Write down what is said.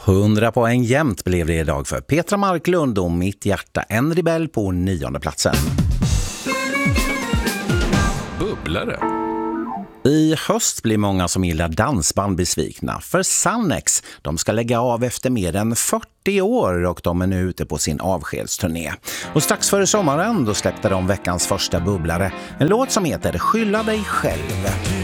100 poäng jämnt blev det idag för Petra Marklund och Mitt hjärta en rebell på 9:e platsen. Bubblare. I höst blir många som gillar dansband besvikna, för Sannex, de ska lägga av efter mer än 40 år och de är nu ute på sin avskedsturné. Och strax före sommaren då släppte de veckans första bubblare, en låt som heter Skylla dig själv.